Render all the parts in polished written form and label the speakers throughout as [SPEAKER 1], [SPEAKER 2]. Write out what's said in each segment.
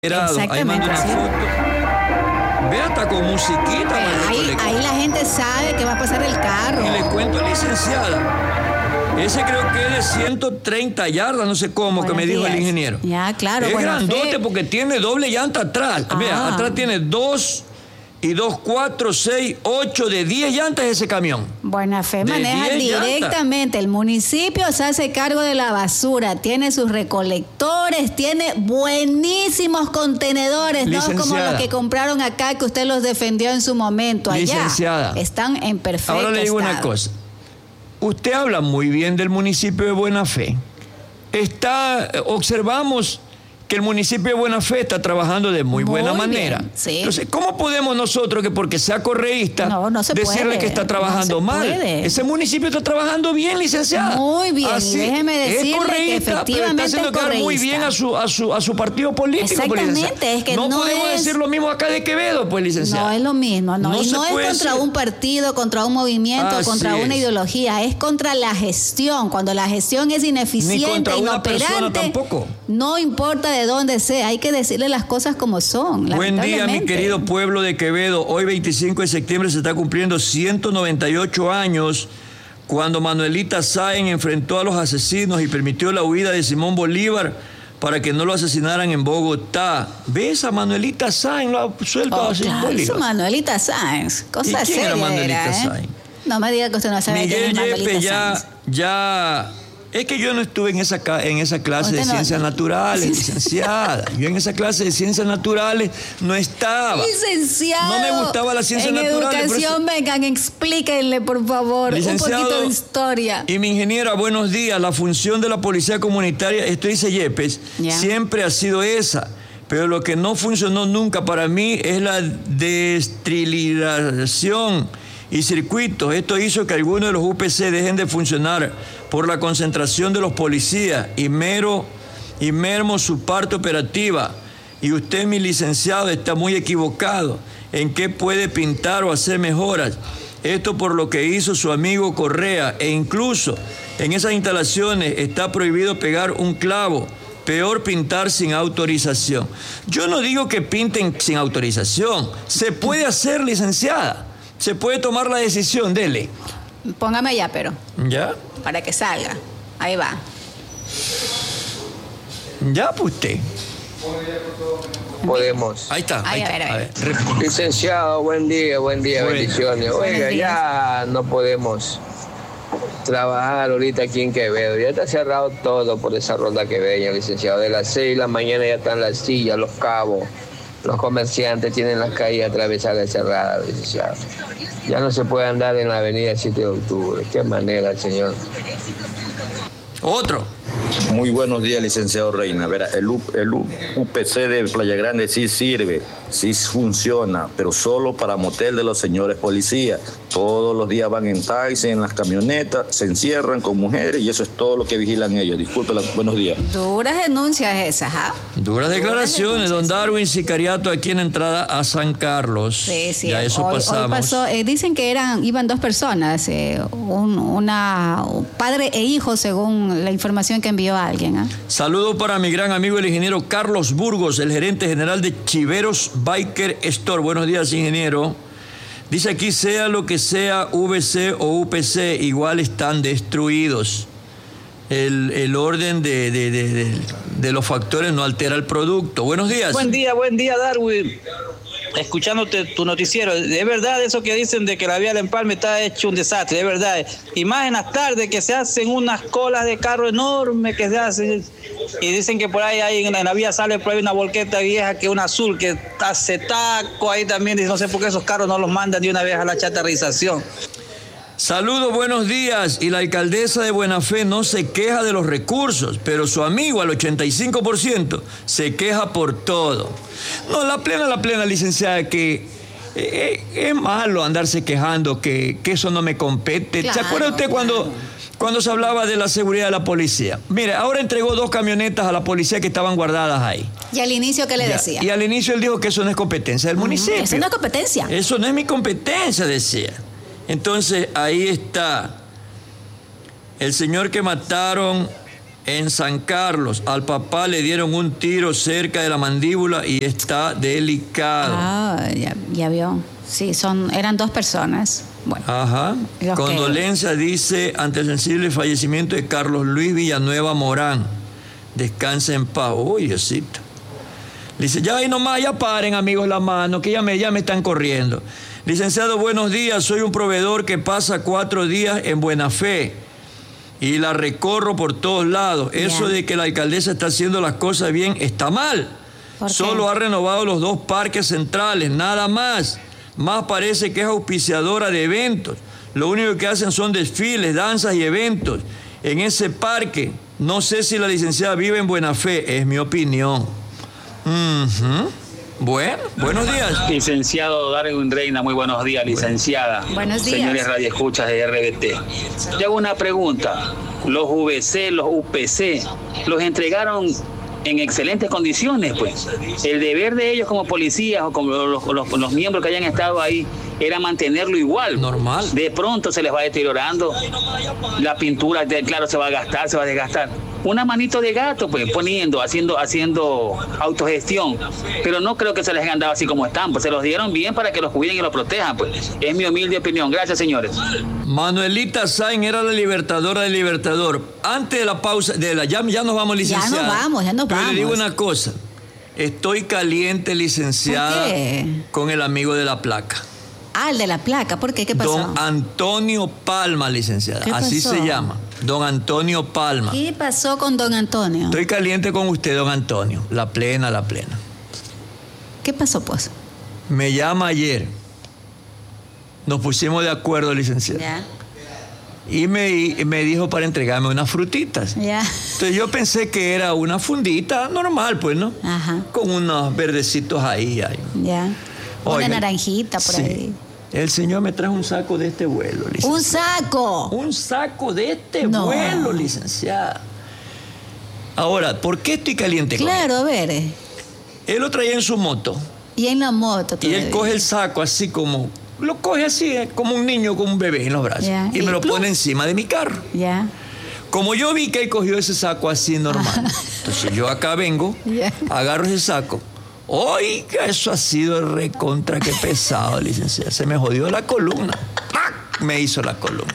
[SPEAKER 1] Ahí mando una foto. Ve hasta con musiquita.
[SPEAKER 2] Ahí la gente sabe que va a pasar el carro.
[SPEAKER 1] Y le cuento a la licenciada. Ese creo que es de 130 yardas, no sé cómo, que me dijo el ingeniero.
[SPEAKER 2] Ya, claro.
[SPEAKER 1] Es grandote porque tiene doble llanta atrás. Vea, atrás tiene 2 y 2, 4, 6, 8, de 10 llantas ese camión.
[SPEAKER 2] Buena Fe maneja directamente. El municipio se hace cargo de la basura, tiene sus recolectores, tiene buenísimos contenedores, no como los que compraron acá, que usted los defendió en su momento. Allá
[SPEAKER 1] licenciada,
[SPEAKER 2] están en perfecto
[SPEAKER 1] estado. Ahora le digo una cosa. Usted habla muy bien del municipio de Buena Fe. Observamos que el municipio de Buena Fe está trabajando de muy buena manera.
[SPEAKER 2] Sí.
[SPEAKER 1] Entonces, ¿cómo podemos nosotros, que porque sea correísta, decirle que está trabajando mal? Ese municipio está trabajando bien, licenciada.
[SPEAKER 2] Muy bien. Así, déjeme decirle que efectivamente
[SPEAKER 1] está haciendo quedar muy bien a su partido político.
[SPEAKER 2] Exactamente. Es que
[SPEAKER 1] no podemos decir lo mismo acá de Quevedo, pues, licenciada.
[SPEAKER 2] No es lo mismo. No es contra un partido, contra un movimiento, contra una ideología. Es contra la gestión. Cuando la gestión es ineficiente, inoperante, no importa de dónde sea, hay que decirle las cosas como son.
[SPEAKER 1] Buen día, mi querido pueblo de Quevedo. Hoy 25 de septiembre se está cumpliendo 198 años cuando Manuelita Sáenz enfrentó a los asesinos y permitió la huida de Simón Bolívar para que no lo asesinaran en Bogotá. ¿Ves a Manuelita Sáenz? Lo ha suelto a Simón Bolívar.
[SPEAKER 2] Manuelita Sáenz, cosa seria.
[SPEAKER 1] ¿Quién era Manuelita Sáenz?
[SPEAKER 2] No me diga que usted no sabe quién es Manuelita Sáenz.
[SPEAKER 1] ya Es que yo no estuve en esa clase de ciencias naturales, licenciada. Yo en esa clase de ciencias naturales no estaba.
[SPEAKER 2] Licenciado.
[SPEAKER 1] No me gustaba la ciencia natural.
[SPEAKER 2] En educación, vengan, explíquenle, por favor, un poquito de historia.
[SPEAKER 1] Y mi ingeniera, buenos días. La función de la policía comunitaria, esto dice Yepes, siempre ha sido esa. Pero lo que no funcionó nunca para mí es la destrilización y circuitos. Esto hizo que algunos de los UPC dejen de funcionar por la concentración de los policías y mermo su parte operativa. Y usted, mi licenciado, está muy equivocado en qué puede pintar o hacer mejoras. Esto por lo que hizo su amigo Correa, e incluso en esas instalaciones está prohibido pegar un clavo. Peor pintar sin autorización. Yo no digo que pinten sin autorización. Se puede hacer, licenciada. Se puede tomar la decisión, dele.
[SPEAKER 2] Póngame ya, pero.
[SPEAKER 1] ¿Ya?
[SPEAKER 2] Para que salga. Ahí va.
[SPEAKER 1] Ya, pues usted.
[SPEAKER 3] Podemos.
[SPEAKER 1] Ahí está.
[SPEAKER 2] A ver.
[SPEAKER 3] Licenciado, buen día, bendiciones. Oiga, ya no podemos trabajar ahorita aquí en Quevedo. Ya está cerrado todo por esa ronda queveña, licenciado. De las 6 de la mañana ya están las sillas, los cabos. Los comerciantes tienen las calles atravesadas cerradas, licenciado. Ya no se puede andar en la avenida 7 de octubre. ¿Qué manera, señor?
[SPEAKER 1] Otro.
[SPEAKER 4] Muy buenos días, licenciado Reina. Verá, el UPC de Playa Grande sí sirve, sí funciona, pero solo para motel de los señores policías. Todos los días van en taxi, en las camionetas, se encierran con mujeres y eso es todo lo que vigilan ellos. Discúlpela, buenos días.
[SPEAKER 2] Duras denuncias esas, ¿ah?
[SPEAKER 1] Duras declaraciones, don Darwin, sicariato aquí en la entrada a San Carlos.
[SPEAKER 2] Sí.
[SPEAKER 1] Ya eso pasamos.
[SPEAKER 2] Hoy pasó, dicen que iban 2 personas, un padre e hijo, según la información que envió alguien.
[SPEAKER 1] Saludo para mi gran amigo el ingeniero Carlos Burgos, el gerente general de Chiveros Biker Store. Buenos días, ingeniero. Dice aquí, sea lo que sea, VC o UPC, igual están destruidos. El orden de los factores no altera el producto. Buenos días.
[SPEAKER 5] Buen día, Darwin. Escuchándote tu noticiero, es verdad eso que dicen de que la vía del Empalme está hecho un desastre, es verdad. Y más en las tardes que se hacen unas colas de carro enormes que se hacen y dicen que por ahí en la vía sale por ahí una volqueta vieja que es una azul que hace taco ahí también, y no sé por qué esos carros no los mandan de una vez a la chatarrización.
[SPEAKER 1] Saludos, buenos días. Y la alcaldesa de Buena Fe no se queja de los recursos, pero su amigo al 85% se queja por todo. No, la plena licenciada, que es malo andarse quejando que eso no me compete.
[SPEAKER 2] Claro,
[SPEAKER 1] ¿Se acuerda usted cuando se hablaba de la seguridad de la policía? Mire, ahora entregó 2 camionetas a la policía que estaban guardadas ahí.
[SPEAKER 2] ¿Y al inicio qué le decía?
[SPEAKER 1] Y al inicio él dijo que eso no es competencia del municipio.
[SPEAKER 2] Eso no es competencia.
[SPEAKER 1] Eso no es mi competencia, decía. Entonces, ahí está el señor que mataron en San Carlos. Al papá le dieron un tiro cerca de la mandíbula y está delicado.
[SPEAKER 2] Ah, ya vio. Sí, eran 2 personas. Bueno.
[SPEAKER 1] Ajá. Condolencias, dice, ante el sensible fallecimiento de Carlos Luis Villanueva Morán. Descanse en paz. Uy, Diosito. Dice, ya ahí nomás, ya paren, amigos, la mano, que ya me están corriendo. Licenciado, buenos días. Soy un proveedor que pasa 4 días en Buena Fe y la recorro por todos lados. Eso de que la alcaldesa está haciendo las cosas bien está mal. Solo ha renovado los 2 parques centrales, nada más. Más parece que es auspiciadora de eventos. Lo único que hacen son desfiles, danzas y eventos. En ese parque, no sé si la licenciada vive en Buena Fe, es mi opinión. Bueno, buenos días.
[SPEAKER 5] Licenciado Darwin Reina, muy buenos días, licenciada.
[SPEAKER 2] Buenos días.
[SPEAKER 5] Señores radioescuchas de RBT. Te hago una pregunta. Los VC, los UPC, los entregaron en excelentes condiciones, pues. El deber de ellos como policías o como los miembros que hayan estado ahí era mantenerlo igual.
[SPEAKER 1] Normal.
[SPEAKER 5] De pronto se les va deteriorando la pintura, claro, se va a gastar, se va a desgastar. Una manito de gato, pues, haciendo autogestión. Pero no creo que se les hayan dado así como están, pues se los dieron bien para que los cuiden y los protejan, pues. Es mi humilde opinión. Gracias, señores.
[SPEAKER 1] Manuelita Sáenz era la libertadora del Libertador. Antes de la pausa, ya nos vamos, licenciada.
[SPEAKER 2] Ya nos vamos.
[SPEAKER 1] Pero le digo una cosa. Estoy caliente, licenciada, con el amigo de la placa.
[SPEAKER 2] Ah, el de la placa. ¿Por qué? ¿Qué pasó?
[SPEAKER 1] Don Antonio Palma, licenciada. Así se llama. Don Antonio Palma.
[SPEAKER 2] ¿Qué pasó con don Antonio?
[SPEAKER 1] Estoy caliente con usted, don Antonio. La plena.
[SPEAKER 2] ¿Qué pasó, pues?
[SPEAKER 1] Me llama ayer. Nos pusimos de acuerdo, licenciada.
[SPEAKER 2] Ya.
[SPEAKER 1] Y me dijo para entregarme unas frutitas.
[SPEAKER 2] Ya.
[SPEAKER 1] Entonces yo pensé que era una fundita normal, pues, ¿no?
[SPEAKER 2] Ajá.
[SPEAKER 1] Con unos verdecitos ahí.
[SPEAKER 2] Ya.
[SPEAKER 1] Oiga,
[SPEAKER 2] una naranjita por ahí.
[SPEAKER 1] El señor me trajo un saco de este vuelo, licenciada.
[SPEAKER 2] ¿Un saco?
[SPEAKER 1] Un saco de este vuelo, licenciada. Ahora, ¿por qué estoy caliente con él?
[SPEAKER 2] Claro, a ver.
[SPEAKER 1] Él lo traía en su moto.
[SPEAKER 2] Y en la moto todavía.
[SPEAKER 1] Y él coge el saco así como... Lo coge así, como un niño con un bebé en los brazos.
[SPEAKER 2] Ya.
[SPEAKER 1] Y me lo pone encima de mi carro.
[SPEAKER 2] Ya.
[SPEAKER 1] Como yo vi que él cogió ese saco así normal. Entonces yo acá vengo, agarro ese saco. Oiga, eso ha sido recontra, qué pesado, licenciada. Se me jodió la columna. ¡Pac! Me hizo la columna.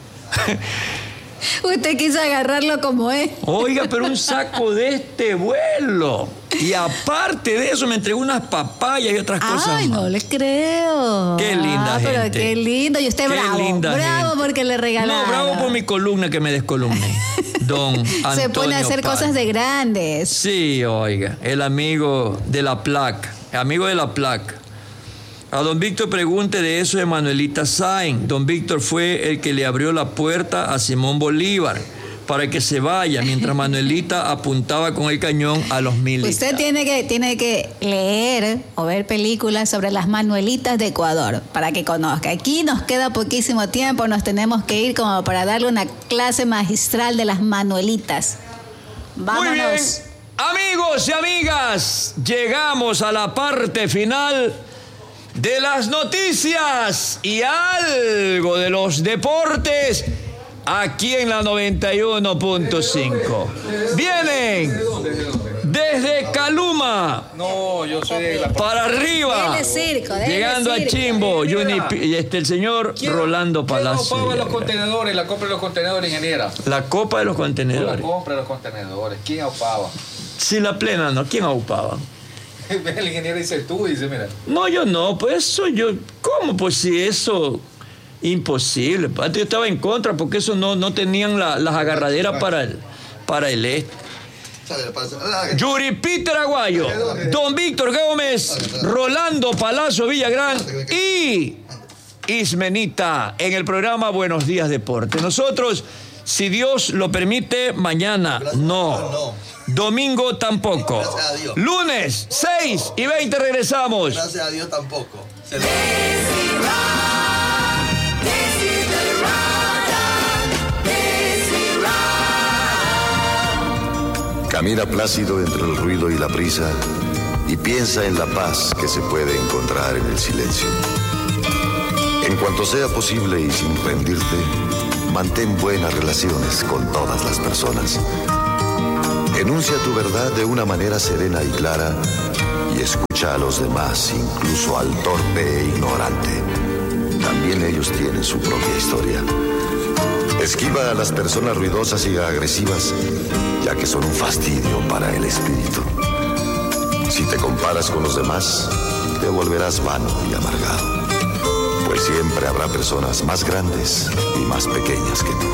[SPEAKER 2] Usted quiso agarrarlo como es.
[SPEAKER 1] Oiga, pero un saco de este vuelo. Y aparte de eso me entregó unas papayas y otras cosas.
[SPEAKER 2] Ay,
[SPEAKER 1] más.
[SPEAKER 2] no le creo.
[SPEAKER 1] Qué linda gente.
[SPEAKER 2] Pero qué lindo. Y usted bravo. Bravo gente. Porque le regalaron.
[SPEAKER 1] No, bravo por mi columna que me descolumné. Don Antonio
[SPEAKER 2] Se pone a hacer cosas de grandes.
[SPEAKER 1] Sí, oiga. El amigo de la placa. Amigo de la placa. A don Víctor pregunte de eso de Manuelita Sáenz. Don Víctor fue el que le abrió la puerta a Simón Bolívar para que se vaya, mientras Manuelita apuntaba con el cañón a los militares.
[SPEAKER 2] Usted tiene que leer o ver películas sobre las Manuelitas de Ecuador para que conozca. Aquí nos queda poquísimo tiempo, nos tenemos que ir como para darle una clase magistral de las Manuelitas. Vámonos.
[SPEAKER 1] Muy bien, amigos y amigas, llegamos a la parte final de las noticias y algo de los deportes aquí en la 91.5. Vienen desde Caluma para arriba, llegando a Chimbo, el señor Rolando Palacio.
[SPEAKER 6] ¿Quién aupaba los contenedores, la compra de los contenedores, ingeniera?
[SPEAKER 1] La copa de los contenedores.
[SPEAKER 6] La compra de los contenedores, ¿quién aupaba?
[SPEAKER 1] Sí, la plena, ¿no? ¿Quién aupaba?
[SPEAKER 6] El ingeniero dice tú, dice, mira.
[SPEAKER 1] No, yo no, pues eso yo... ¿Cómo? Pues si eso... Imposible. Yo estaba en contra porque eso no tenían las agarraderas para el Yuri Peter Aguayo, don Víctor Gómez, Rolando Palacio Villagrán y Ismenita en el programa Buenos Días Deporte. Nosotros, si Dios lo permite, mañana no. Domingo tampoco. Lunes 6:20 regresamos.
[SPEAKER 7] Gracias a Dios tampoco.
[SPEAKER 8] Camina plácido entre el ruido y la prisa y piensa en la paz que se puede encontrar en el silencio. En cuanto sea posible y sin rendirte, mantén buenas relaciones con todas las personas. Enuncia tu verdad de una manera serena y clara y escucha a los demás, incluso al torpe e ignorante. También ellos tienen su propia historia. Esquiva a las personas ruidosas y agresivas, ya que son un fastidio para el espíritu. Si te comparas con los demás, te volverás vano y amargado, pues siempre habrá personas más grandes y más pequeñas que tú.